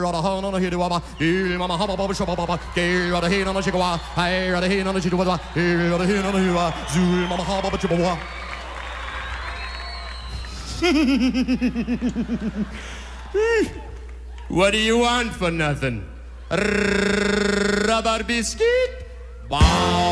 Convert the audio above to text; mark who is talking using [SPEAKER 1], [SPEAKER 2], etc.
[SPEAKER 1] What do you want for nothing? Rubber biscuit? Bah!